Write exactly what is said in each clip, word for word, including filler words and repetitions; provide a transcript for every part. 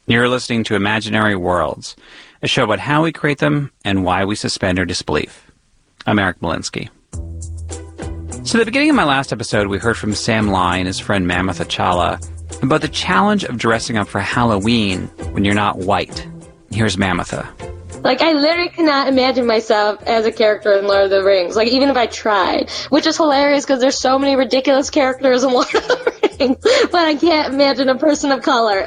You're listening to Imaginary Worlds, a show about how we create them and why we suspend our disbelief. I'm Eric Molinsky. So at the beginning of my last episode, we heard from Sam Lai and his friend Mammoth Achala about the challenge of dressing up for Halloween when you're not white. Here's Mammoth. Like, I literally cannot imagine myself as a character in Lord of the Rings, like, even if I tried, which is hilarious because there's so many ridiculous characters in Lord of the Rings, but I can't imagine a person of color.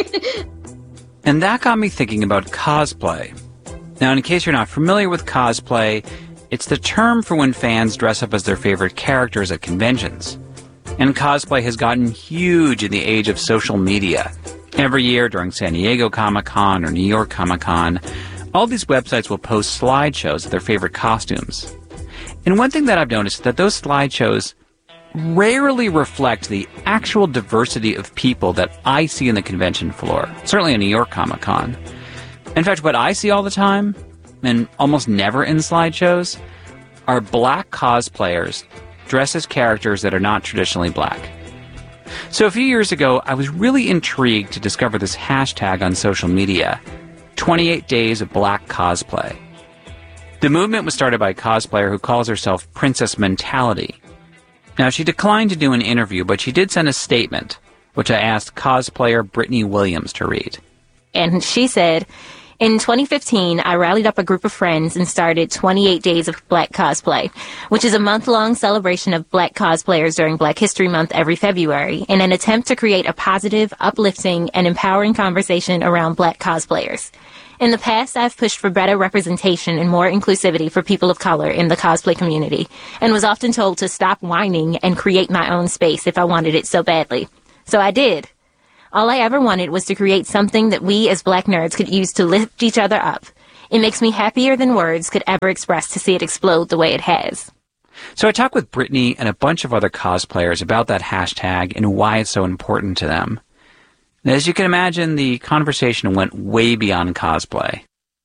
And that got me thinking about cosplay. Now, in case you're not familiar with cosplay, it's the term for when fans dress up as their favorite characters at conventions. And cosplay has gotten huge in the age of social media. Every year during San Diego Comic-Con or New York Comic-Con, all these websites will post slideshows of their favorite costumes. And one thing that I've noticed is that those slideshows rarely reflect the actual diversity of people that I see in the convention floor, certainly in New York Comic-Con. In fact, what I see all the time, and almost never in slideshows, are black cosplayers dressed as characters that are not traditionally black. So a few years ago, I was really intrigued to discover this hashtag on social media, twenty-eight days of Black Cosplay. The movement was started by a cosplayer who calls herself Princess Mentality. Now, she declined to do an interview, but she did send a statement, which I asked cosplayer Brittany Williams to read. And she said, in twenty fifteen, I rallied up a group of friends and started twenty-eight Days of Black Cosplay, which is a month-long celebration of black cosplayers during Black History Month every February, in an attempt to create a positive, uplifting, and empowering conversation around black cosplayers. In the past, I've pushed for better representation and more inclusivity for people of color in the cosplay community, and was often told to stop whining and create my own space if I wanted it so badly. So I did. All I ever wanted was to create something that we as black nerds could use to lift each other up. It makes me happier than words could ever express to see it explode the way it has. So I talked with Brittany and a bunch of other cosplayers about that hashtag and why it's so important to them. As you can imagine, the conversation went way beyond cosplay.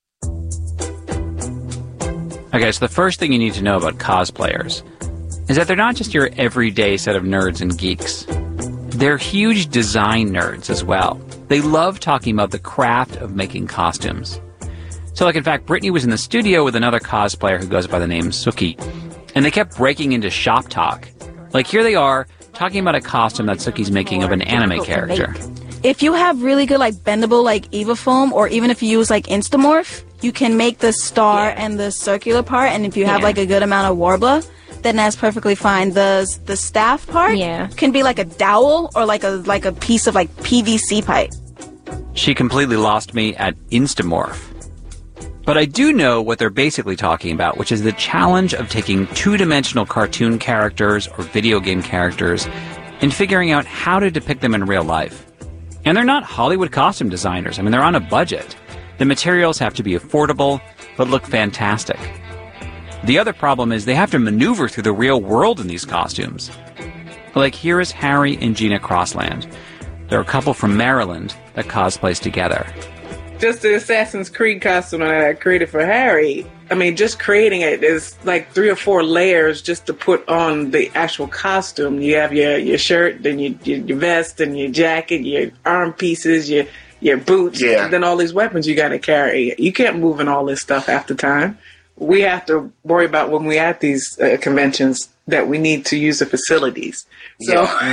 Okay, so the first thing you need to know about cosplayers is that they're not just your everyday set of nerds and geeks. They're huge design nerds as well. They love talking about the craft of making costumes. So, like, in fact, Brittany was in the studio with another cosplayer who goes by the name Suki, and they kept breaking into shop talk. Like, here they are, talking about a costume that Suki's making of an anime character. If you have really good, like, bendable, like, Eva foam, or even if you use, like, Instamorph, you can make the star yeah. and the circular part, and if you have, yeah. like, a good amount of Warbler, then that's perfectly fine. The the staff part yeah. can be like a dowel or like a like a piece of, like, P V C pipe. She completely lost me at Instamorph. But I do know what they're basically talking about, which is the challenge of taking two-dimensional cartoon characters or video game characters and figuring out how to depict them in real life. And they're not Hollywood costume designers. I mean, they're on a budget. The materials have to be affordable, but look fantastic. The other problem is they have to maneuver through the real world in these costumes. Like, here is Harry and Gina Crossland. They're a couple from Maryland that cosplays together. Just the Assassin's Creed costume that I created for Harry, I mean, just creating it is like three or four layers just to put on the actual costume. You have your, your shirt, then your, your, your vest, and your jacket, your arm pieces, your, your boots, yeah. and then all these weapons you got to carry. You can't move in all this stuff half the time. We have to worry about when we're at these uh, conventions that we need to use the facilities. So,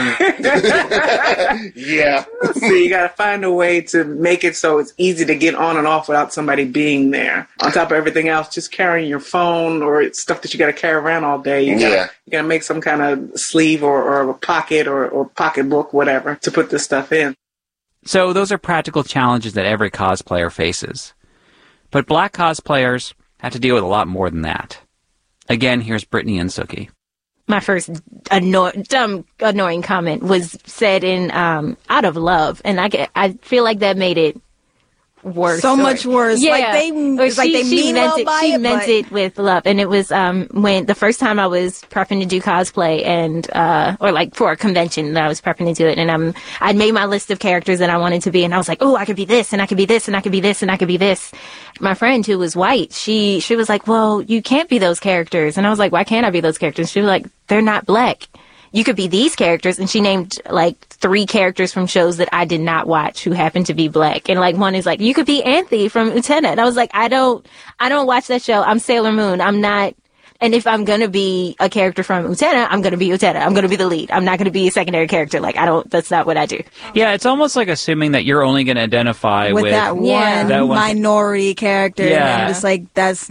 yeah. yeah. So you got to find a way to make it so it's easy to get on and off without somebody being there. On top of everything else, just carrying your phone or stuff that you got to carry around all day. You yeah. gotta, you got to make some kind of sleeve or, or a pocket or, or pocketbook, whatever, to put this stuff in. So those are practical challenges that every cosplayer faces. But black cosplayers have to deal with a lot more than that. Again, here's Brittany and Suki. My first anno- dumb, annoying comment was said in um, out of love, and I get, I feel like that made it worse. So or, much worse. Yeah, like they, or it's like she, they she mean meant well it. by She it, meant but... it with love, and it was um when the first time I was prepping to do cosplay, and uh or like for a convention that I was prepping to do it, and um I'd made my list of characters that I wanted to be, and I was like, oh, I could be this, and I could be this, and I could be this, and I could be this. My friend who was white, she she was like, well, you can't be those characters, and I was like, why can't I be those characters? She was like, they're not black. you could be these characters. And she named like three characters from shows that I did not watch who happened to be black. And like one is like, you could be Anthe from Utena. And I was like, I don't, I don't watch that show. I'm Sailor Moon. I'm not. And if I'm going to be a character from Utena, I'm going to be Utena. I'm going to be the lead. I'm not going to be a secondary character. Like, I don't, that's not what I do. Yeah, it's almost like assuming that you're only going to identify with, with that one Yeah. that one- minority character. Yeah. And it's like, that's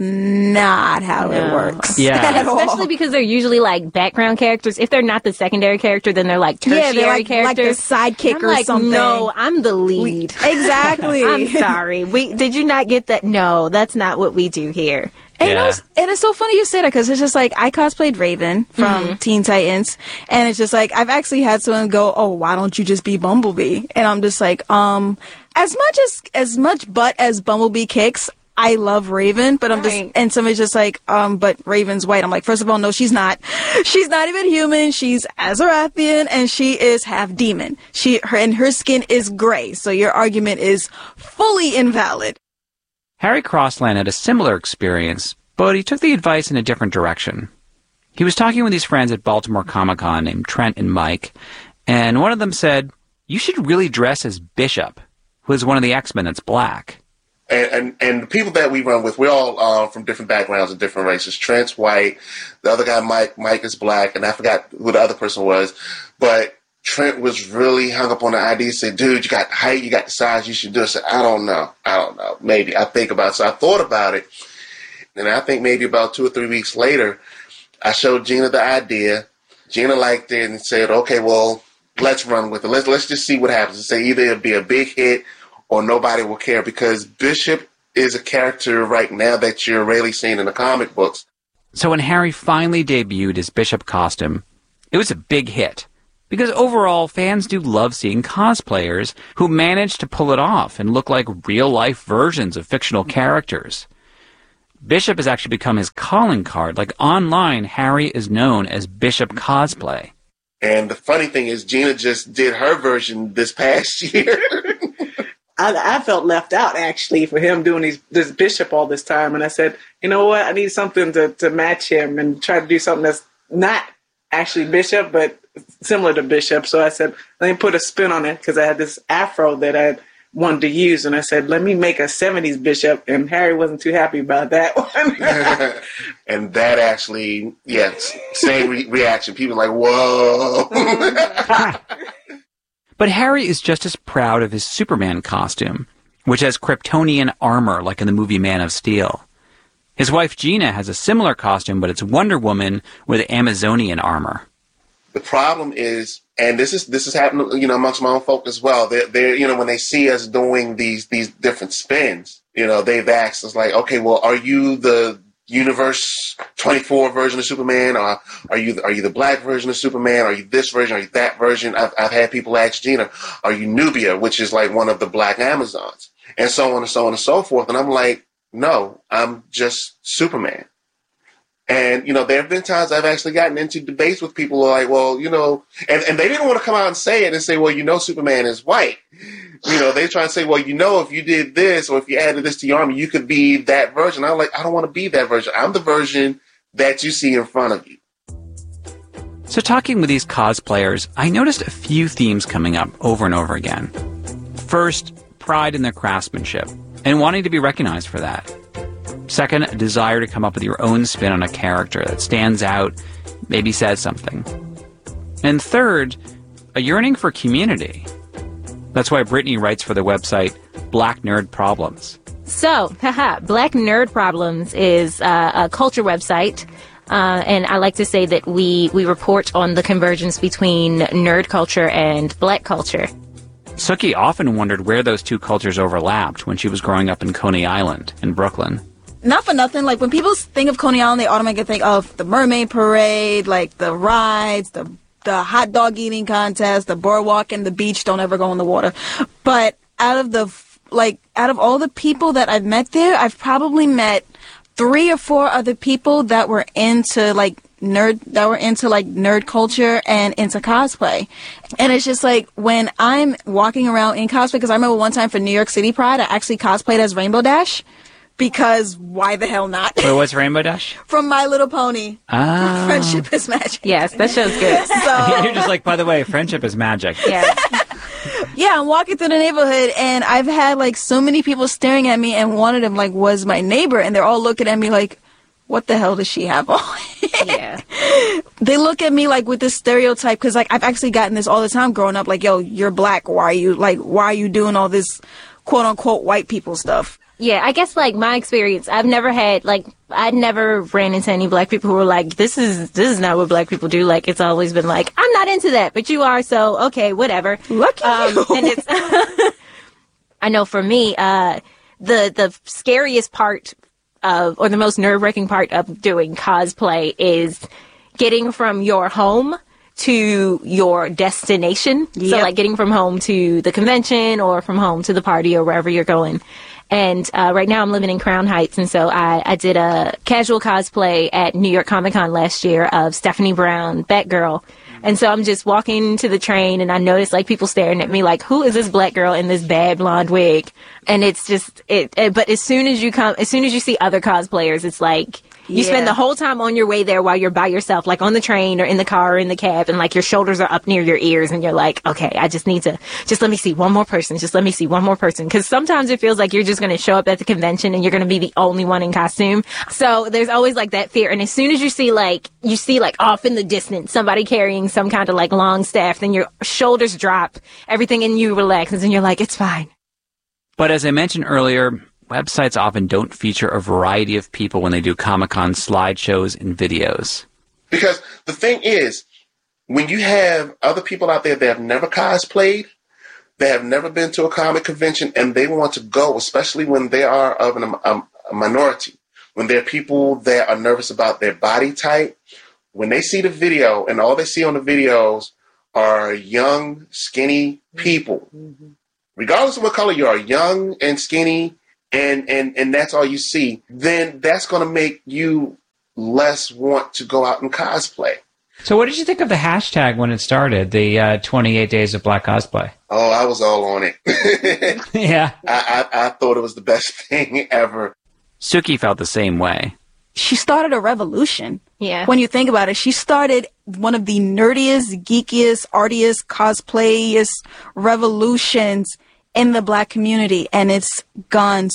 not how it No. works. Yeah. at all. Especially because they're usually like background characters. If they're not the secondary character, then they're like tertiary Yeah, they're like, like the characters. sidekick I'm or like, something. no, I'm the lead. Exactly. I'm sorry. We did you not get that? No, that's not what we do here. And, Yeah. it was, and it's so funny you say that because it's just like I cosplayed Raven from Mm-hmm. Teen Titans, and it's just like I've actually had someone go, "Oh, why don't you just be Bumblebee?" And I'm just like, um, as much as as much butt as Bumblebee kicks, I love Raven, but I'm Right. just and somebody's just like, um, but Raven's white. I'm like, first of all, no, she's not. She's not even human. She's Azarathian, and she is half demon. She her and her skin is gray. So your argument is fully invalid. Harry Crossland had a similar experience, but he took the advice in a different direction. He was talking with his friends at Baltimore Comic-Con named Trent and Mike, and one of them said, "You should really dress as Bishop, who is one of the X-Men that's black." And, and and the people that we run with, we're all um, from different backgrounds and different races. Trent's white, the other guy, Mike, Mike is black, and I forgot who the other person was, but Trent was really hung up on the idea. Said, "Dude, you got the height, you got the size, you should do it." I said, "I don't know, I don't know, maybe." I think about it. So I thought about it, and I think maybe about two or three weeks later, I showed Gina the idea. Gina liked it and said, "Okay, well, let's run with it. Let's let's just see what happens." And say either it'll be a big hit or nobody will care, because Bishop is a character right now that you're rarely seeing in the comic books. So when Harry finally debuted his Bishop costume, it was a big hit. Because overall, fans do love seeing cosplayers who manage to pull it off and look like real-life versions of fictional characters. Bishop has actually become his calling card. Like online, Harry is known as Bishop Cosplay. And the funny thing is, Gina just did her version this past year. I, I felt left out, actually, for him doing these, this Bishop all this time. And I said, you know what? I need something to, to match him and try to do something that's not actually Bishop, but similar to Bishop. So I said, let me put a spin on it, because I had this afro that I wanted to use. And I said, let me make a seventies Bishop. And Harry wasn't too happy about that one. And that actually, yes, same re- reaction. People like, whoa. But Harry is just as proud of his Superman costume, which has Kryptonian armor like in the movie Man of Steel. His wife Gina has a similar costume, but it's Wonder Woman with Amazonian armor. The problem is, and this is this is happening, you know, amongst my own folk as well. They're, they're, you know, when they see us doing these these different spins, you know, they've asked us like, okay, well, are you the Universe twenty-four version of Superman, or are you are you the black version of Superman? Are you this version? Are you that version? I've I've had people ask Gina, are you Nubia, which is like one of the black Amazons, and so on and so on and so forth. And I'm like, no, I'm just Superman. And, you know, there have been times I've actually gotten into debates with people who are like, well, you know, and, and they didn't want to come out and say it and say, well, you know, Superman is white. You know, they try to say, well, you know, if you did this or if you added this to your army, you could be that version. I'm like, I don't want to be that version. I'm the version that you see in front of you. So talking with these cosplayers, I noticed a few themes coming up over and over again. First, pride in their craftsmanship and wanting to be recognized for that. Second, a desire to come up with your own spin on a character that stands out, maybe says something. And third, a yearning for community. That's why Brittany writes for the website Black Nerd Problems. So, haha, Black Nerd Problems is uh, a culture website. Uh, and I like to say that we, we report on the convergence between nerd culture and black culture. Sookie often wondered where those two cultures overlapped when she was growing up in Coney Island in Brooklyn. Not for nothing, like when people think of Coney Island, they automatically think of the Mermaid Parade, like the rides, the the hot dog eating contest, the boardwalk and the beach. Don't ever go in the water. But out of the like, out of all the people that I've met there, I've probably met three or four other people that were into like nerd, that were into like nerd culture and into cosplay. And it's just like when I'm walking around in cosplay, because I remember one time for New York City Pride, I actually cosplayed as Rainbow Dash because why the hell not? Wait, what's Rainbow Dash? From My Little Pony. Ah. Friendship is magic. Yes, that show's good. So, You're just like, by the way, friendship is magic. Yeah. yeah, I'm walking through the neighborhood and I've had like so many people staring at me, and one of them like was my neighbor, and they're all looking at me like, what the hell does she have on? Yeah. They look at me like with this stereotype, because like I've actually gotten this all the time growing up, like, yo, you're black, why are you like why are you doing all this quote unquote white people stuff? Yeah, I guess like my experience, I've never had like I'd never ran into any black people who were like, this is this is not what black people do. Like, it's always been like, I'm not into that, but you are, so okay, whatever. Lucky um, you. And it's I know for me, uh the the scariest part of, or the most nerve-wracking part of doing cosplay is getting from your home to your destination. Yep. So like getting from home to the convention or from home to the party or wherever you're going. And uh, right now I'm living in Crown Heights, and so I, I did a casual cosplay at New York Comic Con last year of Stephanie Brown, Batgirl. And so I'm just walking to the train, and I noticed like people staring at me like, who is this black girl in this bad blonde wig? And it's just it, it. But as soon as you come, as soon as you see other cosplayers, it's like you Yeah. spend the whole time on your way there while you're by yourself, like on the train or in the car or in the cab, and like your shoulders are up near your ears, and you're like, okay, I just need to just let me see one more person, just let me see one more person, because sometimes it feels like you're just going to show up at the convention and you're going to be the only one in costume. So there's always like that fear, and as soon as you see like you see like off in the distance somebody carrying some kind of like long staff, then your shoulders drop, everything in you relaxes, and you're like, it's fine. But as I mentioned earlier, websites often don't feature a variety of people when they do Comic-Con slideshows and videos. Because the thing is, when you have other people out there that have never cosplayed, they have never been to a comic convention, and they want to go, especially when they are of an, um, a minority, when they're people that are nervous about their body type, when they see the video and all they see on the videos are young, skinny people, mm-hmm. regardless of what color you are, young and skinny, and, and, and that's all you see, then that's going to make you less want to go out and cosplay. So what did you think of the hashtag when it started, the uh, twenty-eight Days of Black Cosplay? Oh, I was all on it. Yeah. I, I, I thought it was the best thing ever. Suki felt the same way. She started a revolution. Yeah. When you think about it, she started one of the nerdiest, geekiest, artiest, cosplayest revolutions in the black community, and it's gone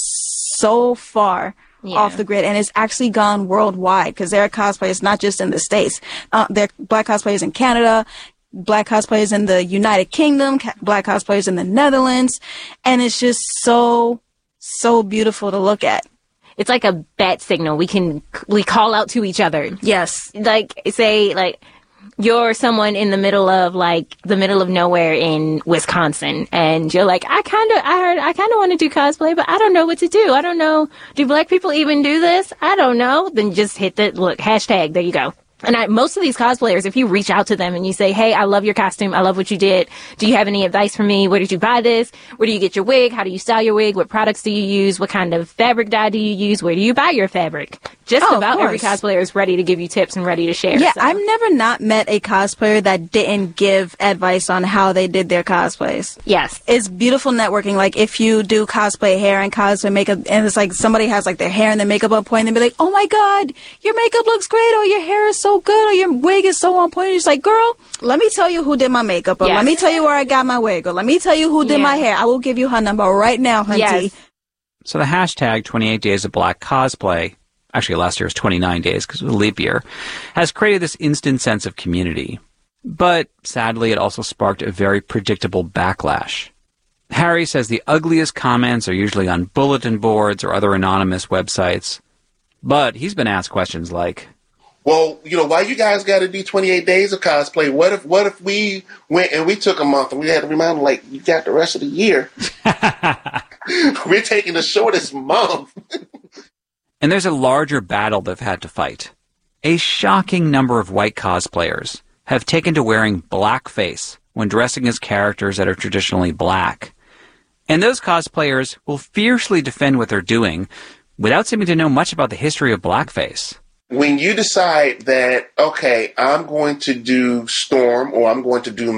so far yeah. off the grid, and it's actually gone worldwide, because there are cosplayers not just in the States. Uh, there are black cosplayers in Canada, black cosplayers in the United Kingdom, ca- black cosplayers in the Netherlands, and it's just so, so beautiful to look at. It's like a bat signal. We can we call out to each other. Yes. Like, say, like, you're someone in the middle of, like, the middle of nowhere in Wisconsin, and you're like, I kind of, I heard, I kind of want to do cosplay, but I don't know what to do. I don't know. Do black people even do this? I don't know. Then just hit the, look, hashtag, there you go. And I, most of these cosplayers, if you reach out to them and you say, hey, I love your costume, I love what you did, do you have any advice for me? Where did you buy this? Where do you get your wig? How do you style your wig? What products do you use? What kind of fabric dye do you use? Where do you buy your fabric? Just oh, about every cosplayer is ready to give you tips and ready to share. Yeah, so. I've never not met a cosplayer that didn't give advice on how they did their cosplays. Yes. It's beautiful networking. Like, if you do cosplay hair and cosplay makeup, and it's like somebody has like their hair and their makeup on point, and they be like, oh my god, your makeup looks great, or your hair is so good, or your wig is so on point. And it's like, girl, let me tell you who did my makeup, or yes. let me tell you where I got my wig, or let me tell you who did yeah. my hair. I will give you her number right now, hunty. Yes. So the hashtag twenty-eight Days of Black Cosplay, actually last year was twenty-nine days because it was a leap year, has created this instant sense of community. But sadly, it also sparked a very predictable backlash. Harry says the ugliest comments are usually on bulletin boards or other anonymous websites. But he's been asked questions like, well, you know, why you guys got to do twenty-eight days of cosplay? What if what if we went and we took a month and we had to remind them, like, you got the rest of the year. We're taking the shortest month. And there's a larger battle they've had to fight. A shocking number of white cosplayers have taken to wearing blackface when dressing as characters that are traditionally black. And those cosplayers will fiercely defend what they're doing without seeming to know much about the history of blackface. When you decide that, okay, I'm going to do Storm or I'm going to do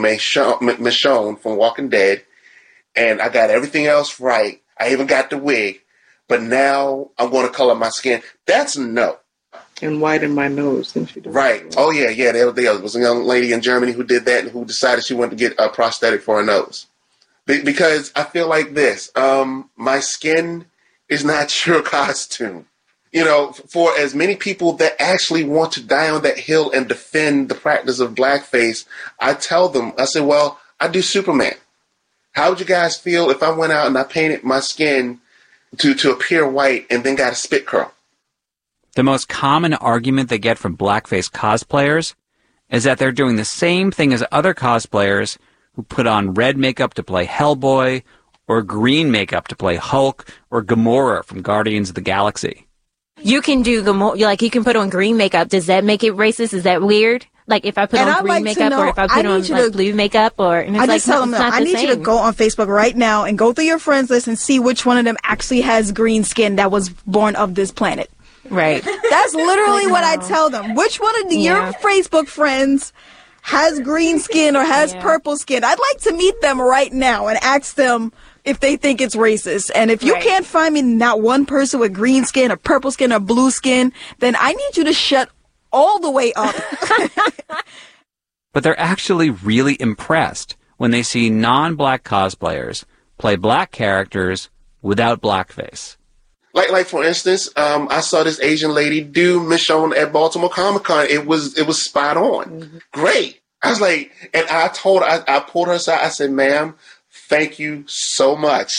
Michonne from Walking Dead, and I got everything else right, I even got the wig, but now I'm going to color my skin. That's no. And whiten my nose. Didn't she do Right. that? Oh, yeah, yeah. There, there was a young lady in Germany who did that and who decided she wanted to get a prosthetic for her nose. Be- because I feel like this. Um, my skin is not your costume. You know, for as many people that actually want to die on that hill and defend the practice of blackface, I tell them, I say, well, I do Superman. How would you guys feel if I went out and I painted my skin to, to appear white and then got a spit curl? The most common argument they get from blackface cosplayers is that they're doing the same thing as other cosplayers who put on red makeup to play Hellboy or green makeup to play Hulk or Gamora from Guardians of the Galaxy. You can do Gamora, like you can put on green makeup. Does that make it racist? Is that weird? Like if I put And on I'd green like to makeup know- or if I I put need on you like to- blue makeup or and it's I like just tell no, them, it's no, not I the need you to same. go on Facebook right now and go through your friends list and see which one of them actually has green skin that was born of this planet. Right. That's literally what I tell them. Which one of the, Yeah. your Facebook friends has green skin or has Yeah. purple skin? I'd like to meet them right now and ask them if they think it's racist. And if you Right. can't find me not one person with green skin or purple skin or blue skin, then I need you to shut all the way up. But they're actually really impressed when they see non-black cosplayers play black characters without blackface. Like, like for instance, um, I saw this Asian lady do Michonne at Baltimore Comic Con. It was, it was spot on. Mm-hmm. Great. I was like, and I told her, I, I pulled her aside. I said, ma'am, thank you so much.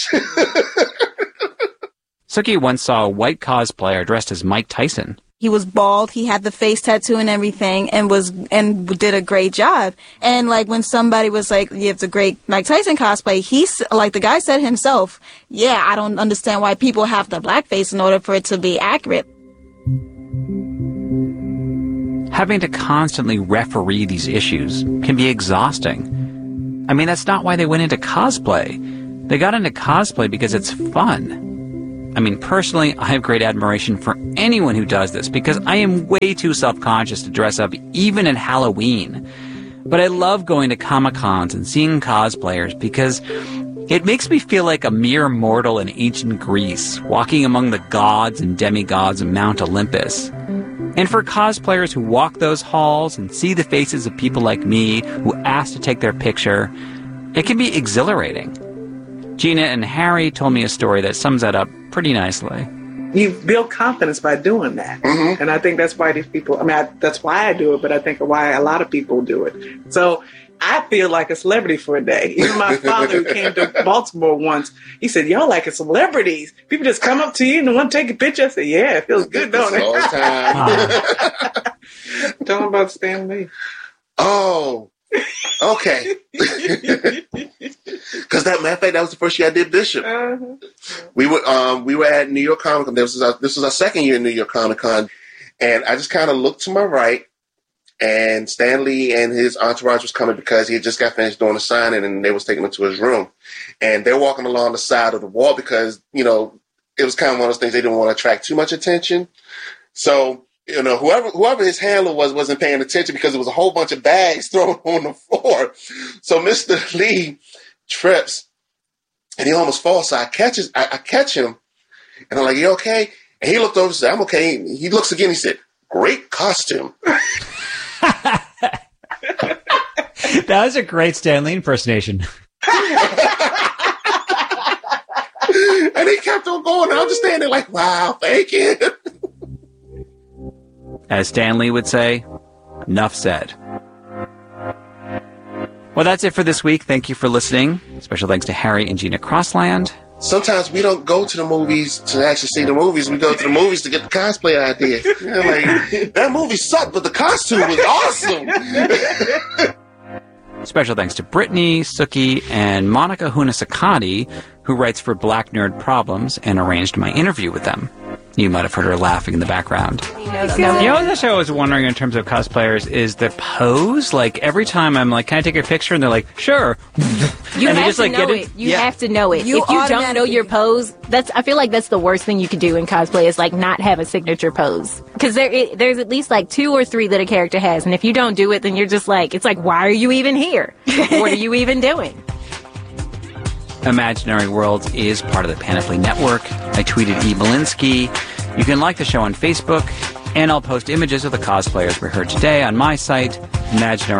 Suki once saw a white cosplayer dressed as Mike Tyson. He was bald. He had the face tattoo and everything, and was and did a great job. And like when somebody was like, "You have a great Mike Tyson cosplay," he's like the guy said himself, "Yeah, I don't understand why people have the blackface in order for it to be accurate." Having to constantly referee these issues can be exhausting. I mean, that's not why they went into cosplay. They got into cosplay because it's fun. I mean, personally, I have great admiration for anyone who does this because I am way too self-conscious to dress up even at Halloween. But I love going to Comic-Cons and seeing cosplayers because it makes me feel like a mere mortal in ancient Greece, walking among the gods and demigods of Mount Olympus. And for cosplayers who walk those halls and see the faces of people like me who ask to take their picture, it can be exhilarating. Gina and Harry told me a story that sums that up pretty nicely. You build confidence by doing that. Mm-hmm. And I think that's why these people, I mean, I, that's why I do it, but I think why a lot of people do it. So I feel like a celebrity for a day. Even my father who came to Baltimore once, he said, y'all like a celebrities. People just come up to you and want to take a picture. I said, yeah, it feels good, don't it? All the time. Tell them about Stan Lee. Oh, okay. Because that matter of fact, that was the first year I did Bishop. Uh-huh. We were um we were at New York Comic Con. This was our, this was our second year in New York Comic Con, and I just kind of looked to my right, and Stan Lee and his entourage was coming because he had just got finished doing a signing, and they was taking him to his room, and they're walking along the side of the wall because you know it was kind of one of those things they didn't want to attract too much attention, so. You know, whoever whoever his handler was wasn't paying attention because there was a whole bunch of bags thrown on the floor. So Mister Lee trips and he almost falls. So I catches I, I catch him and I'm like, "You okay?" And he looked over and said, "I'm okay." He looks again. He said, "Great costume." That was a great Stan Lee impersonation. And he kept on going. And I'm just standing there like, "Wow, thank you." As Stan Lee would say, enough said. Well, that's it for this week. Thank you for listening. Special thanks to Harry and Gina Crossland. Sometimes we don't go to the movies to actually see the movies. We go to the movies to get the cosplay idea. You know, like, that movie sucked, but the costume was awesome. Special thanks to Brittany, Suki, and Monica Hunasakati, who writes for Black Nerd Problems and arranged my interview with them. You might have heard her laughing in the background. You know, the show I was wondering in terms of cosplayers is the pose. Like, every time I'm like, can I take a picture? And they're like, sure. You and have just, to like, know get it. in- You yeah. have to know it. You if you don't know your pose, that's I feel like that's the worst thing you could do in cosplay is like not have a signature pose. Because there, it, there's at least like two or three that a character has, and if you don't do it, then you're just like, it's like, why are you even here? What are you even doing? Imaginary Worlds is part of the Panoply Network. I tweeted E. Belinsky. You can like the show on Facebook, and I'll post images of the cosplayers we heard today on my site, imaginary